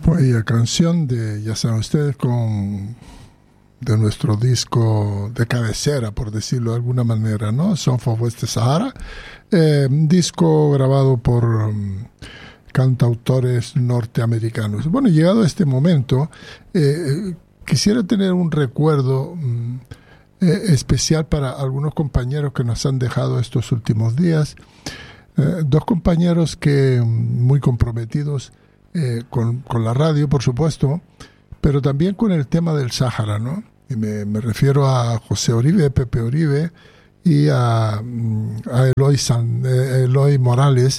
Pues la canción ya saben ustedes, de nuestro disco de cabecera, por decirlo de alguna manera, ¿no? Song for West Sahara, un disco grabado por cantautores norteamericanos. Bueno, llegado a este momento, quisiera tener un recuerdo especial para algunos compañeros que nos han dejado estos últimos días. Dos compañeros que muy comprometidos con la radio, por supuesto, pero también con el tema del Sáhara, ¿no? Y me refiero a José Oribe, Pepe Oribe y a Eloy Morales,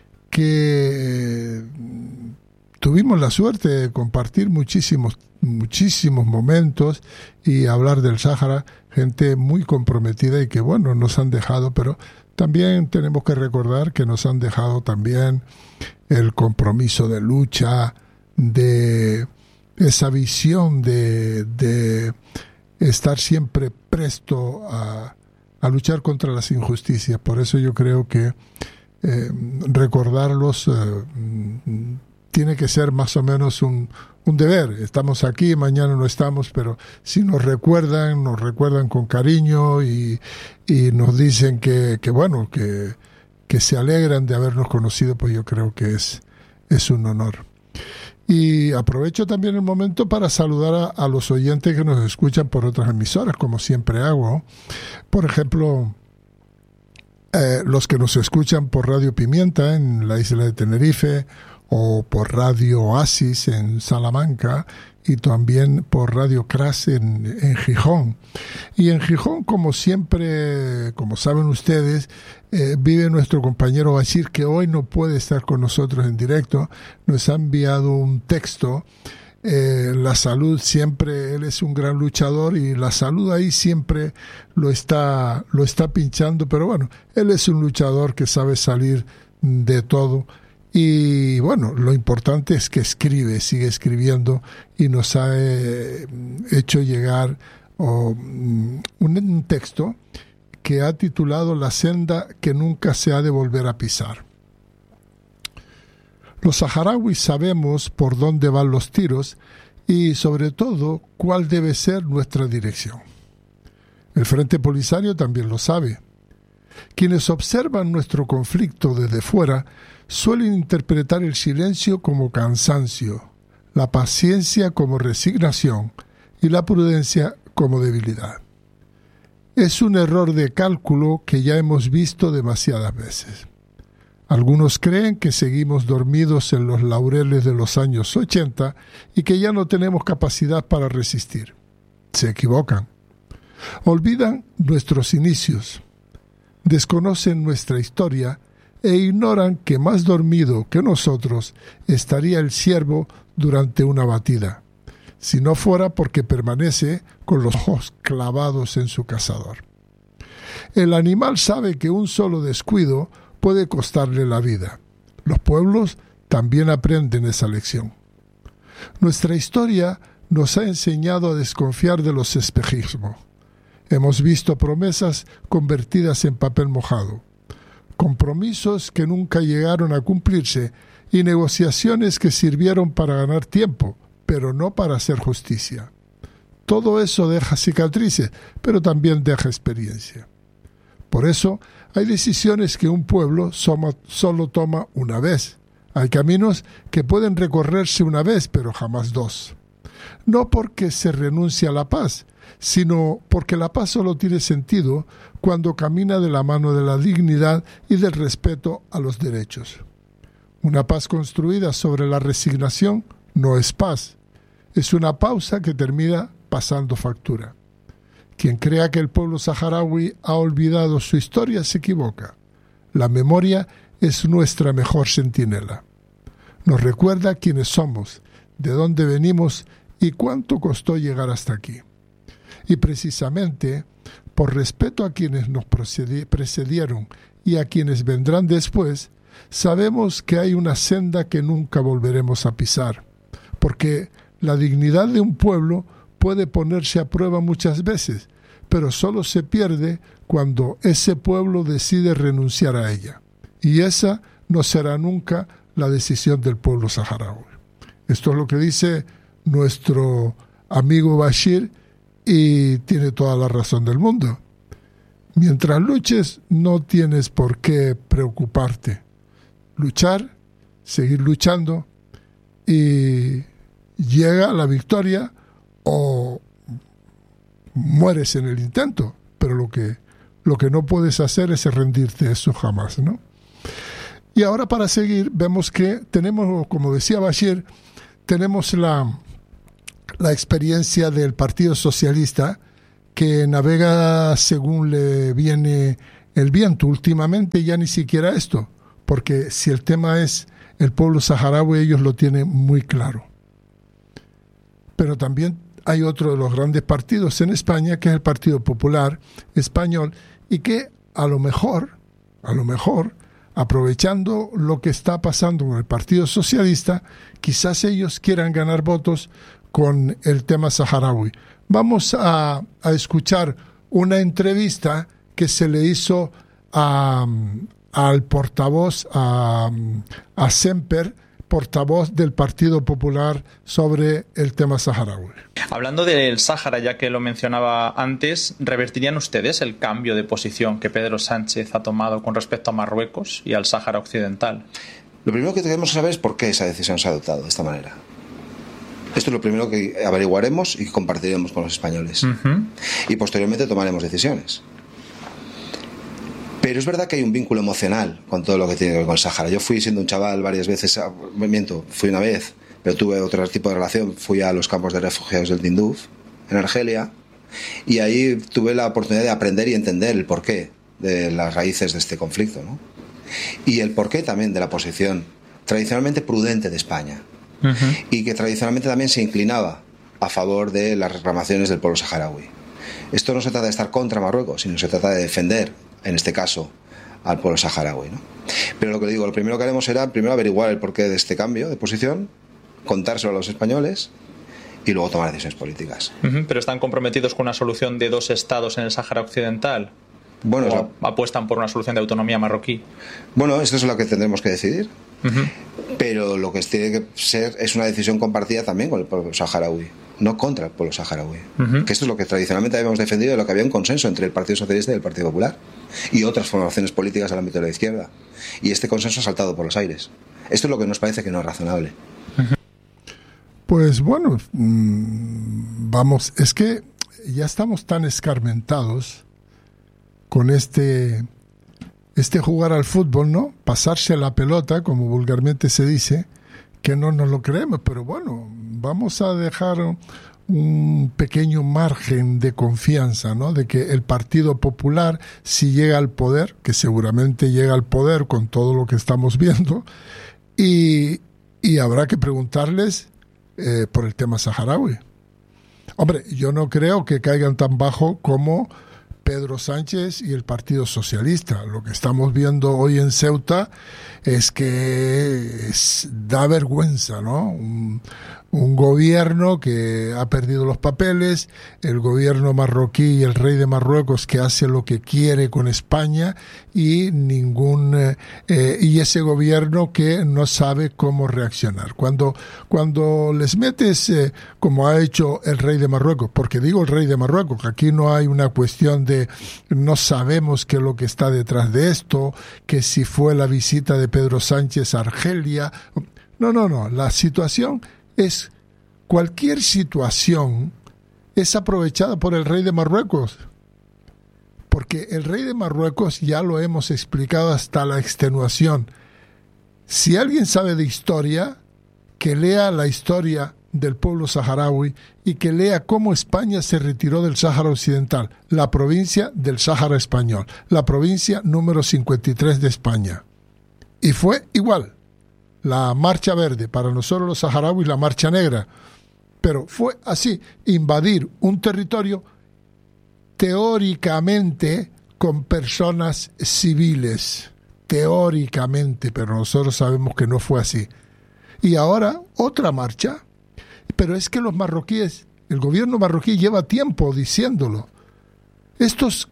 que tuvimos la suerte de compartir muchísimos momentos y hablar del Sáhara, gente muy comprometida y que, bueno, nos han dejado, pero también tenemos que recordar que nos han dejado también el compromiso de lucha, de esa visión de estar siempre presto a luchar contra las injusticias. Por eso yo creo que recordarlos tiene que ser más o menos un deber. Estamos aquí, mañana no estamos, pero si nos recuerdan con cariño y nos dicen que se alegran de habernos conocido, pues yo creo que es un honor. Y aprovecho también el momento para saludar a los oyentes que nos escuchan por otras emisoras, como siempre hago. Por ejemplo, los que nos escuchan por Radio Pimienta en la isla de Tenerife, o por Radio Oasis en Salamanca, y también por Radio Cras en Gijón. Y en Gijón, como siempre, como saben ustedes, vive nuestro compañero Bashir, que hoy no puede estar con nosotros en directo. Nos ha enviado un texto. La salud siempre, él es un gran luchador y la salud ahí siempre lo está pinchando, pero bueno, él es un luchador que sabe salir de todo. Y bueno, lo importante es que sigue escribiendo, y nos ha hecho llegar un texto que ha titulado La senda que nunca se ha de volver a pisar. Los saharauis sabemos por dónde van los tiros y sobre todo cuál debe ser nuestra dirección. El Frente Polisario también lo sabe. Quienes observan nuestro conflicto desde fuera suelen interpretar el silencio como cansancio, la paciencia como resignación y la prudencia como debilidad. Es un error de cálculo que ya hemos visto demasiadas veces. Algunos creen que seguimos dormidos en los laureles de los años 80 y que ya no tenemos capacidad para resistir. Se equivocan. Olvidan nuestros inicios, desconocen nuestra historia e ignoran que más dormido que nosotros estaría el ciervo durante una batida, si no fuera porque permanece con los ojos clavados en su cazador. El animal sabe que un solo descuido puede costarle la vida. Los pueblos también aprenden esa lección. Nuestra historia nos ha enseñado a desconfiar de los espejismos. Hemos visto promesas convertidas en papel mojado, compromisos que nunca llegaron a cumplirse y negociaciones que sirvieron para ganar tiempo, pero no para hacer justicia. Todo eso deja cicatrices, pero también deja experiencia. Por eso, hay decisiones que un pueblo solo toma una vez. Hay caminos que pueden recorrerse una vez, pero jamás dos. No porque se renuncie a la paz, sino porque la paz solo tiene sentido cuando camina de la mano de la dignidad y del respeto a los derechos. Una paz construida sobre la resignación no es paz, es una pausa que termina pasando factura. Quien crea que el pueblo saharaui ha olvidado su historia se equivoca. La memoria es nuestra mejor centinela. Nos recuerda quiénes somos, de dónde venimos y cuánto costó llegar hasta aquí. Y precisamente, por respeto a quienes nos precedieron y a quienes vendrán después, sabemos que hay una senda que nunca volveremos a pisar, porque la dignidad de un pueblo puede ponerse a prueba muchas veces, pero solo se pierde cuando ese pueblo decide renunciar a ella. Y esa no será nunca la decisión del pueblo saharaui. Esto es lo que dice nuestro amigo Bashir y tiene toda la razón del mundo. Mientras luches, no tienes por qué preocuparte. Luchar, seguir luchando y llega la victoria o mueres en el intento. Pero lo que no puedes hacer es rendirte, eso jamás, ¿no? Y ahora para seguir, vemos que tenemos, como decía Bashir, tenemos la experiencia del Partido Socialista que navega según le viene el viento. Últimamente ya ni siquiera esto, porque si el tema es el pueblo saharaui, ellos lo tienen muy claro. Pero también hay otro de los grandes partidos en España, que es el Partido Popular Español, y que a lo mejor, aprovechando lo que está pasando con el Partido Socialista, quizás ellos quieran ganar votos con el tema saharaui. Vamos a escuchar una entrevista que se le hizo al portavoz, a Semper, portavoz del Partido Popular, sobre el tema saharaui. Hablando del Sáhara, ya que lo mencionaba antes, ¿revertirían ustedes el cambio de posición que Pedro Sánchez ha tomado con respecto a Marruecos y al Sáhara Occidental? Lo primero que tenemos que saber es por qué esa decisión se ha adoptado de esta manera. Esto es lo primero que averiguaremos y compartiremos con los españoles. Y posteriormente tomaremos decisiones. Pero es verdad que hay un vínculo emocional con todo lo que tiene que ver con el Sáhara. Yo fui siendo un chaval varias veces, fui una vez, pero tuve otro tipo de relación. Fui a los campos de refugiados del Tinduf, en Argelia, y ahí tuve la oportunidad de aprender y entender el porqué de las raíces de este conflicto, ¿no? Y el porqué también de la posición tradicionalmente prudente de España. Y que tradicionalmente también se inclinaba a favor de las reclamaciones del pueblo saharaui. Esto no se trata de estar contra Marruecos, sino se trata de defender, en este caso, al pueblo saharaui, ¿no? Pero lo que digo, lo primero que haremos será primero averiguar el porqué de este cambio de posición, contárselo a los españoles y luego tomar decisiones políticas. ¿Pero están comprometidos con una solución de 2 estados en el Sáhara Occidental? Bueno, ¿O apuestan por una solución de autonomía marroquí? Bueno, esto es lo que tendremos que decidir. Pero lo que tiene que ser es una decisión compartida también con el pueblo saharaui, no contra el pueblo saharaui. Que esto es lo que tradicionalmente habíamos defendido, de lo que había un consenso entre el Partido Socialista y el Partido Popular y otras formaciones políticas al ámbito de la izquierda. Y este consenso ha saltado por los aires. Esto es lo que nos parece que no es razonable. Pues bueno, vamos, es que ya estamos tan escarmentados con este jugar al fútbol, ¿no? Pasarse la pelota, como vulgarmente se dice, que no nos lo creemos. Pero bueno, vamos a dejar un pequeño margen de confianza, ¿no? De que el Partido Popular, si llega al poder, que seguramente llega al poder con todo lo que estamos viendo, y habrá que preguntarles por el tema saharaui. Hombre, yo no creo que caigan tan bajo como Pedro Sánchez y el Partido Socialista. Lo que estamos viendo hoy en Ceuta es que da vergüenza, ¿no? Un gobierno que ha perdido los papeles, el gobierno marroquí y el rey de Marruecos que hace lo que quiere con España y ese gobierno que no sabe cómo reaccionar. Cuando les metes, como ha hecho el rey de Marruecos, porque digo el rey de Marruecos, que aquí no hay una cuestión de no sabemos qué es lo que está detrás de esto, que si fue la visita de Pedro Sánchez a Argelia. No, la situación es, cualquier situación es aprovechada por el rey de Marruecos, porque el rey de Marruecos, ya lo hemos explicado hasta la extenuación, si alguien sabe de historia, que lea la historia del pueblo saharaui y que lea cómo España se retiró del Sáhara Occidental, la provincia del Sáhara Español, la provincia número 53 de España. Y fue igual. La Marcha Verde, para nosotros los saharauis la Marcha Negra, pero fue así, invadir un territorio teóricamente con personas civiles, teóricamente, pero nosotros sabemos que no fue así. Y ahora otra marcha, pero es que los marroquíes, el gobierno marroquí lleva tiempo diciéndolo. Estas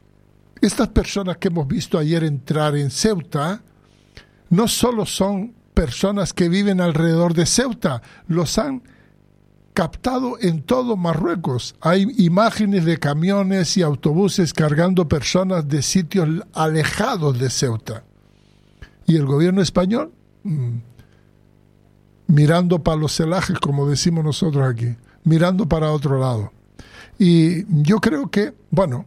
personas que hemos visto ayer entrar en Ceuta no solo son personas que viven alrededor de Ceuta. Los han captado en todo Marruecos. Hay imágenes de camiones y autobuses cargando personas de sitios alejados de Ceuta. Y el gobierno español mirando para los celajes, como decimos nosotros aquí, mirando para otro lado. Y yo creo que, bueno,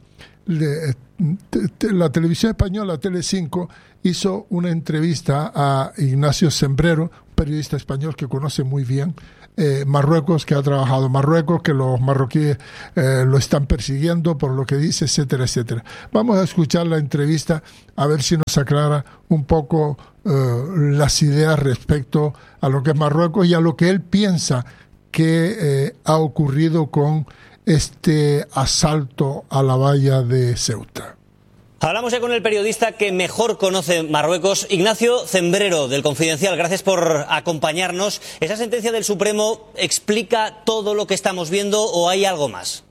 la televisión española, Telecinco, hizo una entrevista a Ignacio Sembrero, un periodista español que conoce muy bien Marruecos, que ha trabajado en Marruecos, que los marroquíes lo están persiguiendo por lo que dice, etcétera, etcétera. Vamos a escuchar la entrevista a ver si nos aclara un poco las ideas respecto a lo que es Marruecos y a lo que él piensa que ha ocurrido con este asalto a la valla de Ceuta. Hablamos ya con el periodista que mejor conoce Marruecos, Ignacio Zembrero, del Confidencial. Gracias por acompañarnos. ¿Esa sentencia del Supremo explica todo lo que estamos viendo o hay algo más?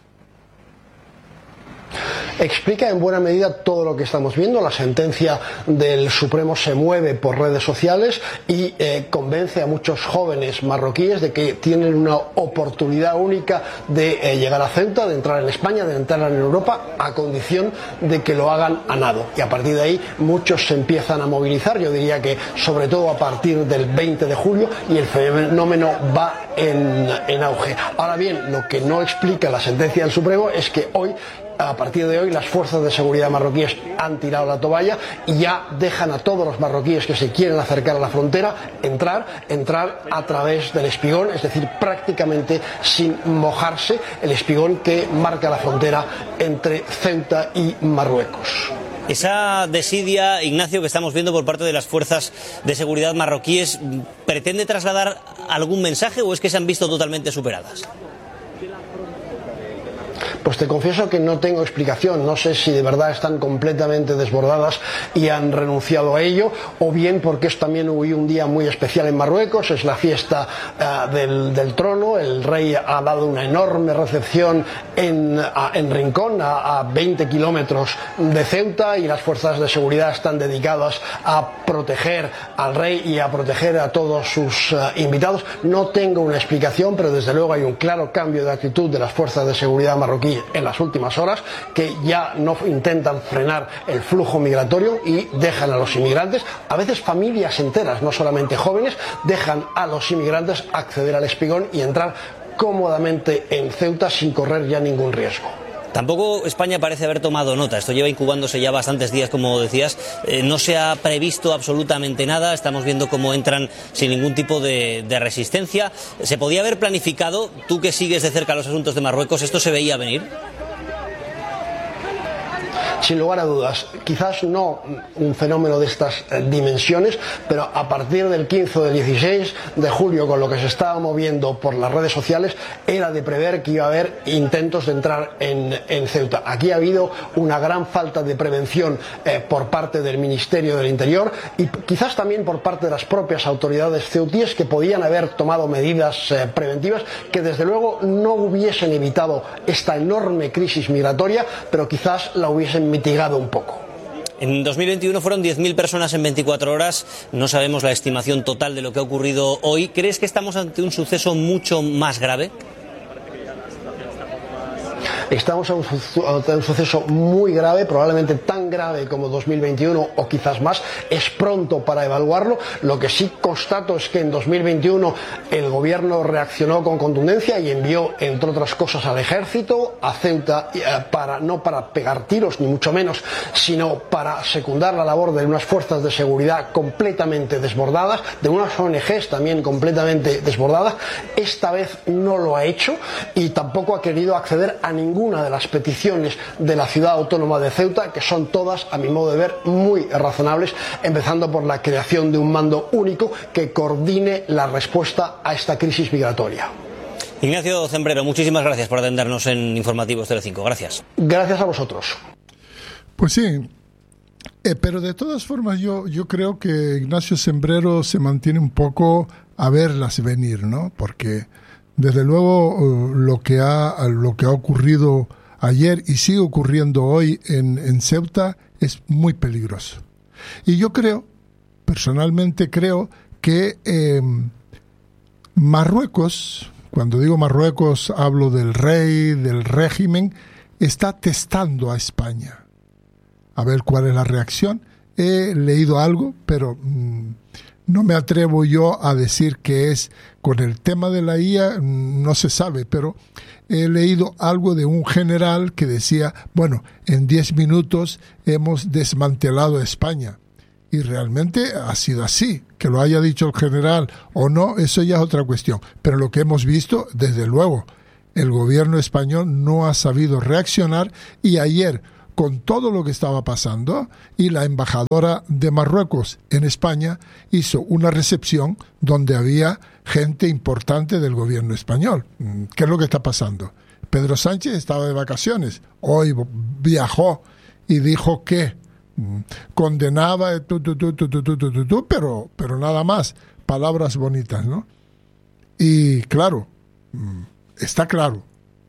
Explica en buena medida todo lo que estamos viendo. La sentencia del Supremo se mueve por redes sociales y convence a muchos jóvenes marroquíes de que tienen una oportunidad única de llegar a Ceuta, de entrar en España, de entrar en Europa, a condición de que lo hagan a nado. Y a partir de ahí muchos se empiezan a movilizar, yo diría que sobre todo a partir del 20 de julio, y el fenómeno va en auge. Ahora bien, lo que no explica la sentencia del Supremo es que hoy, a partir de hoy, las fuerzas de seguridad marroquíes han tirado la toalla y ya dejan a todos los marroquíes que se quieren acercar a la frontera entrar a través del espigón, es decir, prácticamente sin mojarse, el espigón que marca la frontera entre Ceuta y Marruecos. Esa desidia, Ignacio, que estamos viendo por parte de las fuerzas de seguridad marroquíes, ¿pretende trasladar algún mensaje o es que se han visto totalmente superadas? Pues te confieso que no tengo explicación, no sé si de verdad están completamente desbordadas y han renunciado a ello, o bien porque es también hoy un día muy especial en Marruecos, es la fiesta del trono, el rey ha dado una enorme recepción en Rincón, a 20 kilómetros de Ceuta, y las fuerzas de seguridad están dedicadas a proteger al rey y a proteger a todos sus invitados. No tengo una explicación, pero desde luego hay un claro cambio de actitud de las fuerzas de seguridad marroquíes en las últimas horas, que ya no intentan frenar el flujo migratorio y dejan a los inmigrantes, a veces familias enteras, no solamente jóvenes, dejan a los inmigrantes acceder al espigón y entrar cómodamente en Ceuta sin correr ya ningún riesgo. Tampoco España parece haber tomado nota. Esto lleva incubándose ya bastantes días, como decías. No se ha previsto absolutamente nada. Estamos viendo cómo entran sin ningún tipo de resistencia. ¿Se podía haber planificado? Tú que sigues de cerca los asuntos de Marruecos, ¿esto se veía venir? Sin lugar a dudas, quizás no un fenómeno de estas dimensiones, pero a partir del 15 o del 16 de julio, con lo que se estaba moviendo por las redes sociales, era de prever que iba a haber intentos de entrar en Ceuta. Aquí ha habido una gran falta de prevención por parte del Ministerio del Interior y quizás también por parte de las propias autoridades ceutíes, que podían haber tomado medidas preventivas que desde luego no hubiesen evitado esta enorme crisis migratoria, pero quizás la hubiesen mitigado un poco. En 2021 fueron 10.000 personas en 24 horas. No sabemos la estimación total de lo que ha ocurrido hoy. ¿Crees que estamos ante un suceso mucho más grave? Estamos ante un suceso muy grave, probablemente tan grave como 2021 o quizás más. Es pronto para evaluarlo. Lo que sí constato es que en 2021 el gobierno reaccionó con contundencia y envió, entre otras cosas, al ejército a Ceuta, no para pegar tiros, ni mucho menos, sino para secundar la labor de unas fuerzas de seguridad completamente desbordadas, de unas ONGs también completamente desbordadas. Esta vez no lo ha hecho y tampoco ha querido acceder a ninguna de las peticiones de la ciudad autónoma de Ceuta, que son todas, a mi modo de ver, muy razonables, empezando por la creación de un mando único que coordine la respuesta a esta crisis migratoria. Ignacio Zembrero, muchísimas gracias por atendernos en Informativos Telecinco. Gracias. Gracias a vosotros. Pues sí, pero de todas formas yo creo que Ignacio Zembrero se mantiene un poco a verlas venir, ¿no? Porque desde luego lo que ha ocurrido ayer y sigue ocurriendo hoy en Ceuta es muy peligroso. Y yo creo personalmente creo que Marruecos, cuando digo Marruecos hablo del rey, del régimen, está testando a España. A ver cuál es la reacción. He leído algo, pero no me atrevo yo a decir que es con el tema de la IA, no se sabe, pero he leído algo de un general que decía, bueno, en 10 minutos hemos desmantelado España. Y realmente ha sido así. Que lo haya dicho el general o no, eso ya es otra cuestión. Pero lo que hemos visto, desde luego, el gobierno español no ha sabido reaccionar, y ayer, con todo lo que estaba pasando, y la embajadora de Marruecos en España hizo una recepción donde había gente importante del gobierno español. ¿Qué es lo que está pasando? Pedro Sánchez estaba de vacaciones, hoy viajó y dijo que condenaba, pero nada más, palabras bonitas, ¿no? Y claro, está claro,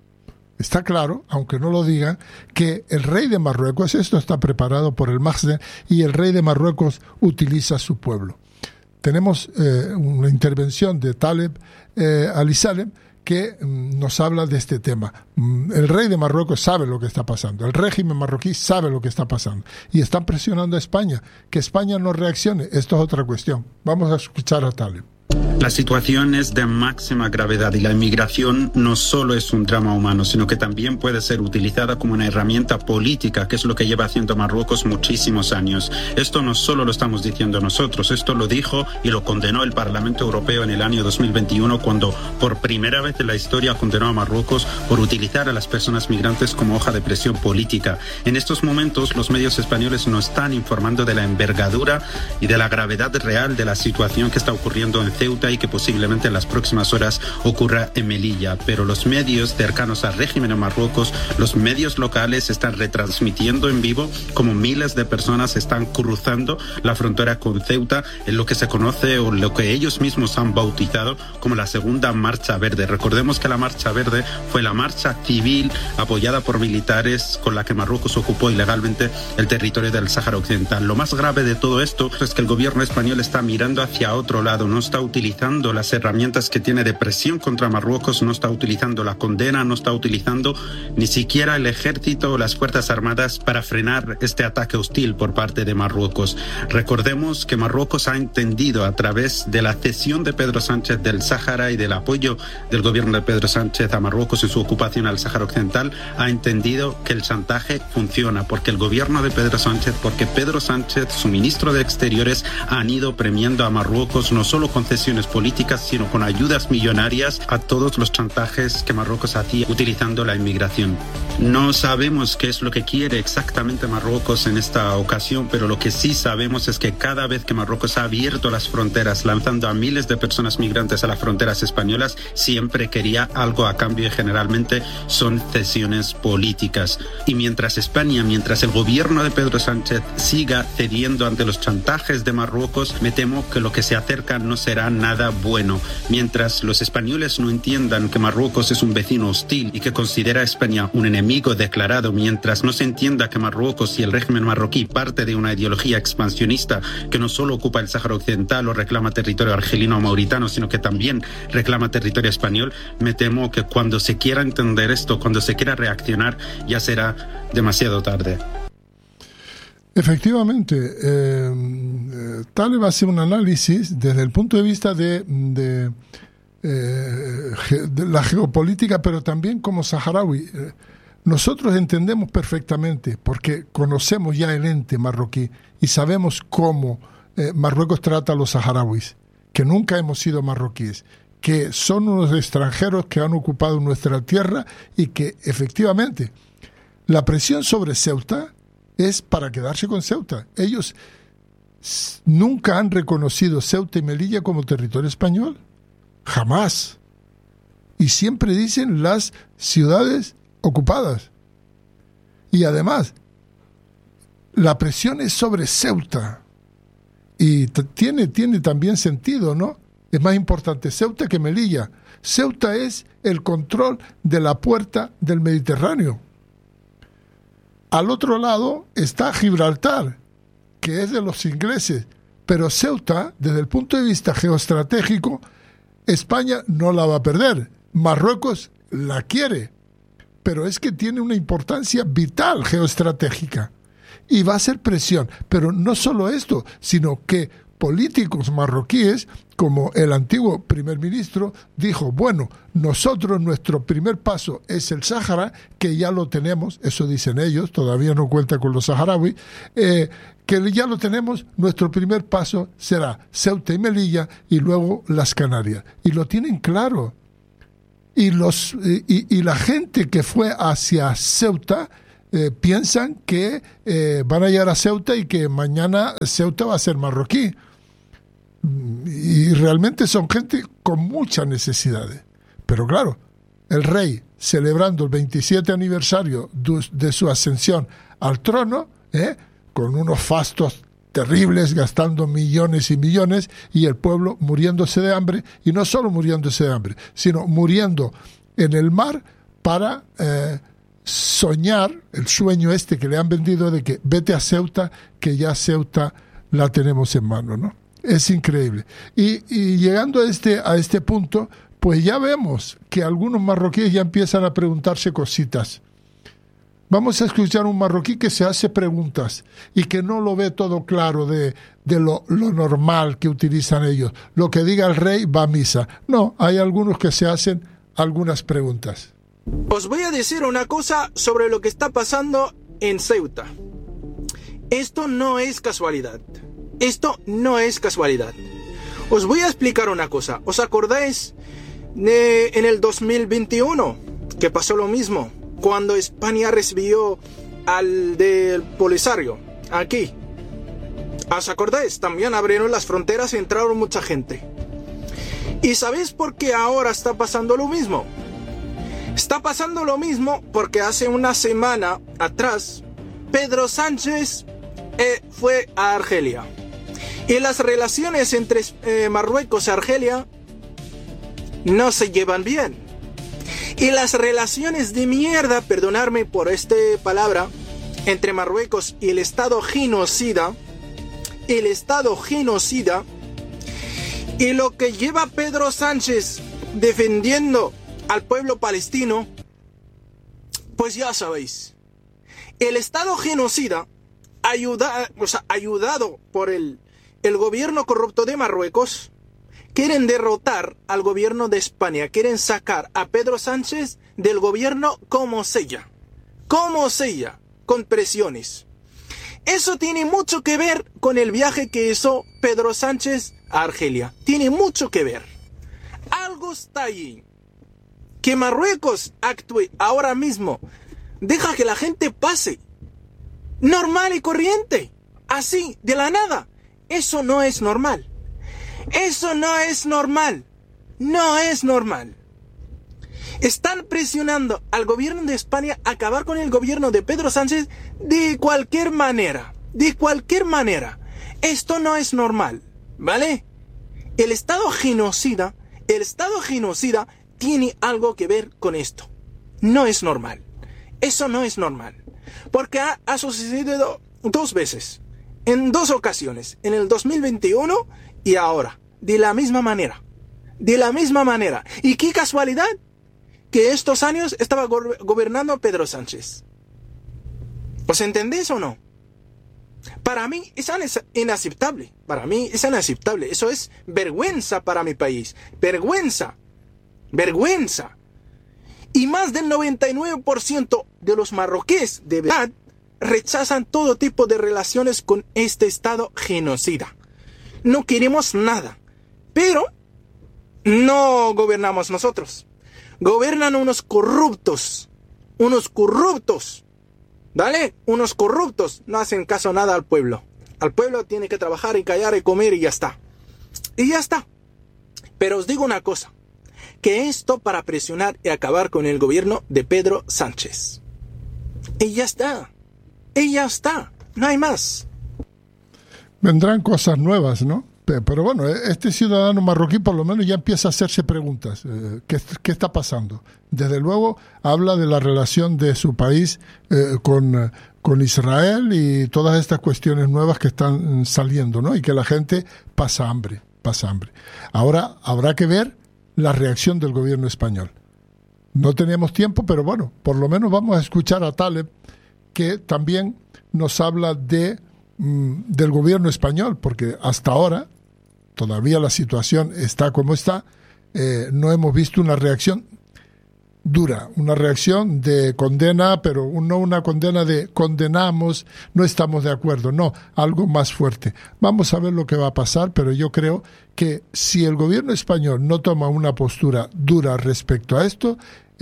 aunque no lo digan, que el rey de Marruecos, esto está preparado por el Mahsen, y el rey de Marruecos utiliza a su pueblo. Tenemos una intervención de Taleb Al-Salem que nos habla de este tema. El rey de Marruecos sabe lo que está pasando, el régimen marroquí sabe lo que está pasando, y están presionando a España, que España no reaccione. Esto es otra cuestión. Vamos a escuchar a Taleb. La situación es de máxima gravedad y la inmigración no solo es un drama humano, sino que también puede ser utilizada como una herramienta política, que es lo que lleva haciendo Marruecos muchísimos años. Esto no solo lo estamos diciendo nosotros, esto lo dijo y lo condenó el Parlamento Europeo en el año 2021, cuando por primera vez en la historia condenó a Marruecos por utilizar a las personas migrantes como hoja de presión política. En estos momentos los medios españoles no están informando de la envergadura y de la gravedad real de la situación que está ocurriendo en Ceuta y que posiblemente en las próximas horas ocurra en Melilla. Pero los medios cercanos al régimen en Marruecos, los medios locales, están retransmitiendo en vivo cómo miles de personas están cruzando la frontera con Ceuta en lo que se conoce, o lo que ellos mismos han bautizado como la segunda Marcha Verde. Recordemos que la Marcha Verde fue la marcha civil apoyada por militares con la que Marruecos ocupó ilegalmente el territorio del Sáhara Occidental. Lo más grave de todo esto es que el gobierno español está mirando hacia otro lado, no está utilizando las herramientas que tiene de presión contra Marruecos, no está utilizando la condena, no está utilizando ni siquiera el ejército o las fuerzas armadas para frenar este ataque hostil por parte de Marruecos. Recordemos que Marruecos ha entendido, a través de la cesión de Pedro Sánchez del Sáhara y del apoyo del gobierno de Pedro Sánchez a Marruecos en su ocupación al Sáhara Occidental, ha entendido que el chantaje funciona, porque el gobierno de Pedro Sánchez, porque Pedro Sánchez, su ministro de Exteriores, han ido premiando a Marruecos no solo con cesiones políticas, sino con ayudas millonarias a todos los chantajes que Marruecos hacía utilizando la inmigración. No sabemos qué es lo que quiere exactamente Marruecos en esta ocasión, pero lo que sí sabemos es que cada vez que Marruecos ha abierto las fronteras, lanzando a miles de personas migrantes a las fronteras españolas, siempre quería algo a cambio, y generalmente son cesiones políticas. Y mientras España, mientras el gobierno de Pedro Sánchez siga cediendo ante los chantajes de Marruecos, me temo que lo que se acerca no será nada bueno. Mientras los españoles no entiendan que Marruecos es un vecino hostil y que considera a España un enemigo declarado, mientras no se entienda que Marruecos y el régimen marroquí parte de una ideología expansionista que no solo ocupa el Sáhara Occidental o reclama territorio argelino o mauritano, sino que también reclama territorio español, me temo que cuando se quiera entender esto, cuando se quiera reaccionar, ya será demasiado tarde. Efectivamente, Taleb hace un análisis desde el punto de vista de la geopolítica, pero también como saharaui. Nosotros entendemos perfectamente, porque conocemos ya el ente marroquí y sabemos cómo Marruecos trata a los saharauis, que nunca hemos sido marroquíes, que son unos extranjeros que han ocupado nuestra tierra, y que efectivamente la presión sobre Ceuta es para quedarse con Ceuta. Ellos nunca han reconocido Ceuta y Melilla como territorio español. Jamás. Y siempre dicen las ciudades ocupadas. Y además, la presión es sobre Ceuta. Y tiene también sentido, ¿no? Es más importante Ceuta que Melilla. Ceuta es el control de la puerta del Mediterráneo. Al otro lado está Gibraltar, que es de los ingleses, Pero Ceuta, desde el punto de vista geoestratégico, España no la va a perder. Marruecos la quiere, pero es que tiene una importancia vital geoestratégica y va a ser presión. Pero no solo esto, sino que políticos marroquíes, como el antiguo primer ministro, dijo, bueno, nosotros nuestro primer paso es el Sáhara, que ya lo tenemos, eso dicen ellos, todavía no cuenta con los saharauis, que ya lo tenemos, nuestro primer paso será Ceuta y Melilla y luego las Canarias. Y lo tienen claro. Y la gente que fue hacia Ceuta piensan que van a llegar a Ceuta y que mañana Ceuta va a ser marroquí. Y realmente son gente con muchas necesidades. Pero claro, el rey celebrando el 27 aniversario de su ascensión al trono, con unos fastos terribles, gastando millones y millones, y el pueblo muriéndose de hambre, y no solo muriéndose de hambre, sino muriendo en el mar para soñar el sueño que le han vendido de que vete a Ceuta, que ya Ceuta la tenemos en mano, ¿no? Es increíble. Y llegando a este punto, pues ya vemos que algunos marroquíes ya empiezan a preguntarse cositas. Vamos a escuchar un marroquí que se hace preguntas y que no lo ve todo claro de lo normal que utilizan ellos. Lo que diga el rey va a misa. No, hay algunos que se hacen algunas preguntas. Os voy a decir una cosa sobre lo que está pasando en Ceuta. Esto no es casualidad. Esto no es casualidad. Os voy a explicar una cosa. ¿Os acordáis en el 2021 que pasó lo mismo? Cuando España recibió al del Polisario aquí. ¿Os acordáis? También abrieron las fronteras y entraron mucha gente. ¿Y sabéis por qué ahora está pasando lo mismo? Está pasando lo mismo porque hace una semana atrás Pedro Sánchez fue a Argelia. Y las relaciones entre Marruecos y Argelia no se llevan bien. Y las relaciones de mierda, perdonadme por esta palabra, entre Marruecos y el Estado genocida, y lo que lleva Pedro Sánchez defendiendo al pueblo palestino, pues ya sabéis, el Estado genocida, ayudado por el gobierno corrupto de Marruecos, quieren derrotar al gobierno de España, quieren sacar a Pedro Sánchez del gobierno como sea, con presiones. Eso tiene mucho que ver con el viaje que hizo Pedro Sánchez a Argelia. Tiene mucho que ver. Algo está allí. Que Marruecos actúe ahora mismo, deja que la gente pase, normal y corriente, así, de la nada. Eso no es normal. Eso no es normal. No es normal. Están presionando al gobierno de España a acabar con el gobierno de Pedro Sánchez de cualquier manera. De cualquier manera. Esto no es normal. ¿Vale? El Estado genocida tiene algo que ver con esto. No es normal. Eso no es normal. Porque ha sucedido dos veces. En dos ocasiones. En el 2021 y ahora. De la misma manera. De la misma manera. Y qué casualidad que estos años estaba gobernando Pedro Sánchez. ¿Os entendéis o no? Para mí es inaceptable. Para mí es inaceptable. Eso es vergüenza para mi país. Vergüenza. Vergüenza. Y más del 99% de los marroquíes de verdad rechazan todo tipo de relaciones con este Estado genocida. No queremos nada. Pero no gobernamos nosotros. Gobiernan unos corruptos. Unos corruptos. ¿Vale? Unos corruptos. No hacen caso nada al pueblo. Al pueblo tiene que trabajar y callar y comer y ya está. Y ya está. Pero os digo una cosa. Que esto para presionar y acabar con el gobierno de Pedro Sánchez. Y ya está. Y ya está. No hay más. Vendrán cosas nuevas, ¿no? Pero bueno, este ciudadano marroquí por lo menos ya empieza a hacerse preguntas. ¿Qué está pasando? Desde luego habla de la relación de su país con Israel y todas estas cuestiones nuevas que están saliendo, ¿no? Y que la gente pasa hambre. Ahora habrá que ver la reacción del gobierno español. No teníamos tiempo, pero bueno, por lo menos vamos a escuchar a Taleb, que también nos habla del gobierno español, porque hasta ahora todavía la situación está como está. No hemos visto una reacción dura, una reacción de condena, pero no una condena de condenamos, no estamos de acuerdo, no, algo más fuerte. Vamos a ver lo que va a pasar, pero yo creo que si el gobierno español no toma una postura dura respecto a esto,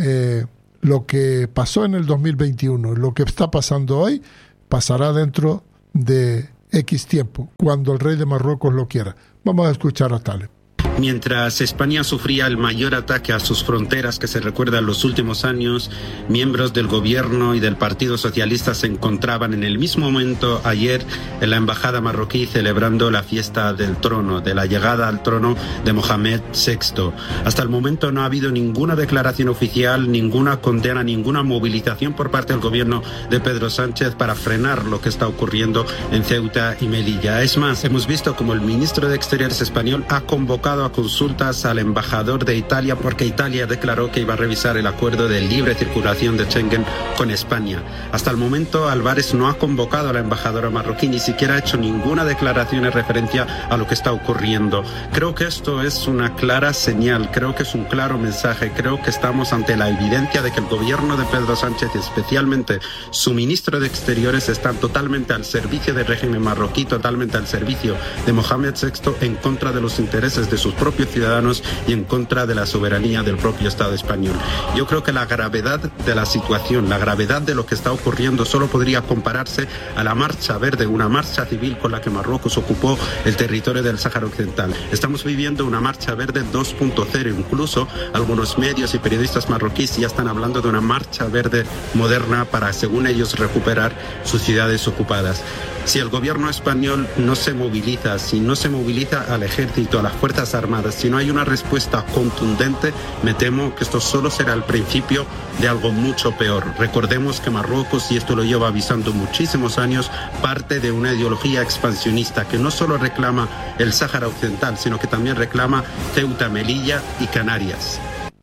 lo que pasó en el 2021, lo que está pasando hoy, pasará dentro de X tiempo, cuando el rey de Marruecos lo quiera. Vamos a escuchar a Taleb. Mientras España sufría el mayor ataque a sus fronteras que se recuerda en los últimos años, miembros del gobierno y del Partido Socialista se encontraban en el mismo momento ayer en la embajada marroquí celebrando la fiesta del trono, de la llegada al trono de Mohamed VI. Hasta el momento no ha habido ninguna declaración oficial, ninguna condena, ninguna movilización por parte del gobierno de Pedro Sánchez para frenar lo que está ocurriendo en Ceuta y Melilla. Es más, hemos visto como el ministro de Exteriores español ha convocado a consultas al embajador de Italia porque Italia declaró que iba a revisar el acuerdo de libre circulación de Schengen con España. Hasta el momento Álvarez no ha convocado a la embajadora marroquí, ni siquiera ha hecho ninguna declaración en referencia a lo que está ocurriendo. Creo que esto es una clara señal, creo que es un claro mensaje, creo que estamos ante la evidencia de que el gobierno de Pedro Sánchez, especialmente su ministro de Exteriores, están totalmente al servicio del régimen marroquí, totalmente al servicio de Mohamed VI, en contra de los intereses de sus propios ciudadanos y en contra de la soberanía del propio Estado español. Yo creo que la gravedad de la situación, la gravedad de lo que está ocurriendo solo podría compararse a la marcha verde, una marcha civil con la que Marruecos ocupó el territorio del Sáhara Occidental. Estamos viviendo una marcha verde 2.0, incluso algunos medios y periodistas marroquíes ya están hablando de una marcha verde moderna para, según ellos, recuperar sus ciudades ocupadas. Si el gobierno español no se moviliza, si no se moviliza al ejército, a las Fuerzas Armadas, si no hay una respuesta contundente, me temo que esto solo será el principio de algo mucho peor. Recordemos que Marruecos, y esto lo lleva avisando muchísimos años, parte de una ideología expansionista que no solo reclama el Sáhara Occidental, sino que también reclama Ceuta, Melilla y Canarias.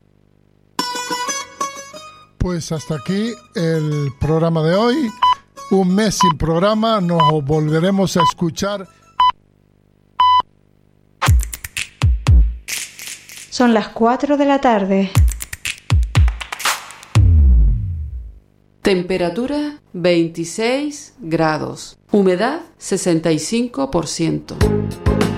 Pues hasta aquí el programa de hoy. Un mes sin programa, nos volveremos a escuchar. Son las 4 de la tarde. Temperatura 26 grados. Humedad 65%.